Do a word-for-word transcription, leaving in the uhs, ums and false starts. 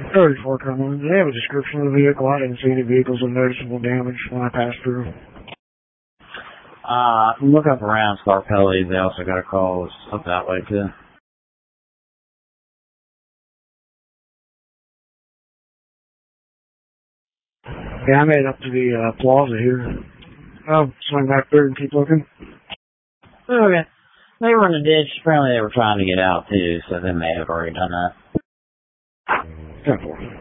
thirty-four Cumberland. They have a description of the vehicle. I didn't see any vehicles of noticeable damage when I passed through. Uh, look up around Scarpelli. They also got a call up that way, too. Yeah, I made it up to the uh, plaza here. I'll swing back there and keep looking. Okay. They were in the ditch. Apparently they were trying to get out, too, so they may have already done that. ten four.